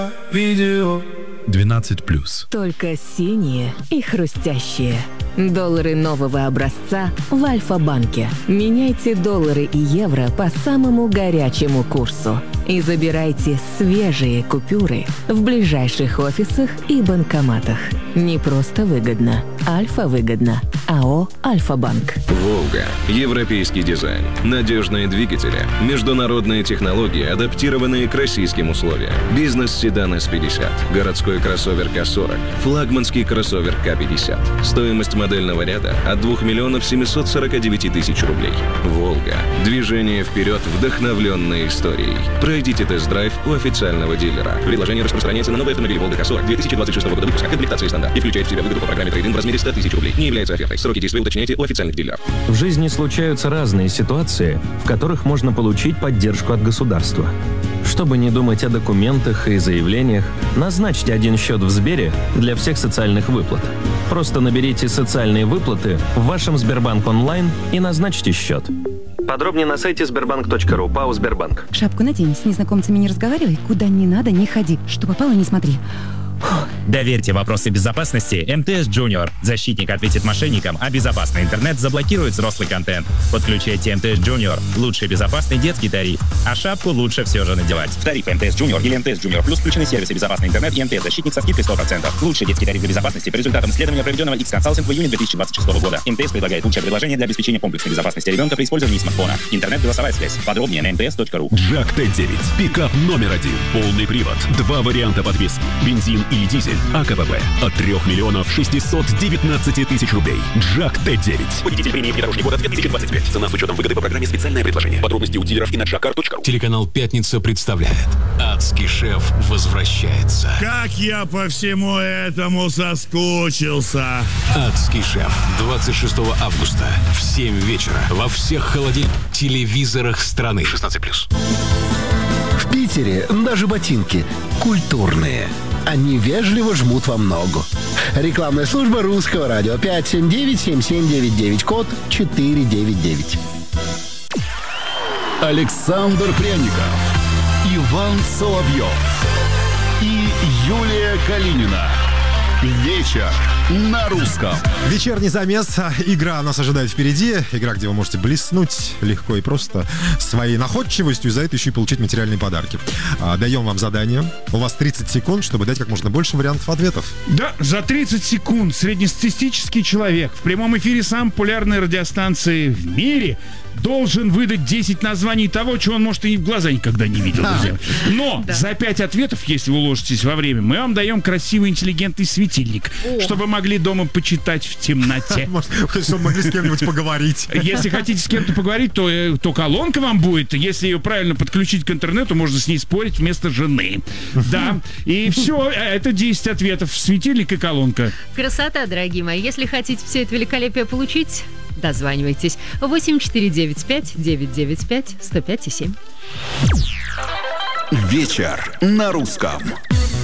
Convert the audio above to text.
Видео 12+. Только синие и хрустящие. Доллары нового образца в Альфа-банке. Меняйте доллары и евро по самому горячему курсу. И забирайте свежие купюры в ближайших офисах и банкоматах. Не просто выгодно. Альфа-выгодно. АО «Альфа-банк». «Волга». Европейский дизайн. Надежные двигатели. Международные технологии, адаптированные к российским условиям. Бизнес-седан С-50. Городской кроссовер К-40. Флагманский кроссовер К-50. Стоимость модельного ряда от 2 миллионов 749 тысяч рублей. «Волга». Движение вперед, вдохновленное историей. Пройдите тест-драйв у официального дилера. Предложение распространяется на новые автомобили «Волга К-40» 2026 года выпуска. Комплектация стандарт. И включает в себя выгоду по программе трейд-ин в размере 100 тысяч рублей. Не является офертой. Сроки действия уточняйте у официальных дилеров. В жизни случаются разные ситуации, в которых можно получить поддержку от государства. Чтобы не думать о документах и заявлениях, назначьте один счет в Сбере для всех социальных выплат. Просто наберите «Социальные выплаты» в вашем Сбербанк онлайн и назначьте счет. Подробнее на сайте sberbank.ru. ПАО «Сбербанк». Шапку надень, с незнакомцами не разговаривай, куда не надо, не ходи. Что попало, не смотри. Доверьте вопросы безопасности МТС Junior. Защитник ответит мошенникам, а безопасный интернет заблокирует взрослый контент. Подключайте МТС Junior. Лучший безопасный детский тариф. А шапку лучше все же надевать. В тариф МТС Junior или МТС Junior Plus включены сервисы безопасный интернет и МТС Защитник со скидкой 100%. Лучший детский тариф для безопасности по результатам исследования, проведенного X-Consulting в июне 2026 года. МТС предлагает лучшее предложение для обеспечения комплексной безопасности ребенка при использовании смартфона. Интернет-голосовая связь. Подробнее на mts.ru. Джак Т9. Пикап номер 1. Полный привод. 2 варианта подвески. Бензин или дизель. АКББ. От 3 миллионов 619 тысяч рублей. Джак Т9. Победитель премии «Внедорожник года» 2026. Цена с учетом выгоды по программе «Специальное предложение». Подробности у дилеров и на jakar.ru. Телеканал «Пятница» представляет. Адский шеф возвращается. Как я по всему этому соскучился. Адский шеф. 26 августа в 7 вечера во всех телевизорах страны. 16+. В Питере даже ботинки культурные. Они вежливо жмут вам ногу. Рекламная служба Русского радио 579-7799, код 499. Александр Пряников, Иван Соловьев и Юлия Калинина. Вечер на русском. Вечерний замес. Игра нас ожидает впереди. Игра, где вы можете блеснуть легко и просто своей находчивостью, и за это еще и получить материальные подарки. Даем вам задание. У вас 30 секунд, чтобы дать как можно больше вариантов ответов. Да, за 30 секунд среднестатистический человек в прямом эфире самой популярной радиостанции в мире должен выдать 10 названий того, чего он, может, и в глаза никогда не видел, друзья. Но за 5 ответов, если вы уложитесь во время, мы вам даем красивый интеллигентный светильник, чтобы могли дома почитать в темноте. Чтобы могли с кем-нибудь поговорить. Если хотите с кем-то поговорить, то колонка вам будет. Если ее правильно подключить к интернету, можно с ней спорить вместо жены. Да. И все, это 10 ответов. Светильник и колонка. Красота, дорогие мои. Если хотите все это великолепие получить, дозванивайтесь. 8495-995-105,7. Вечер на русском.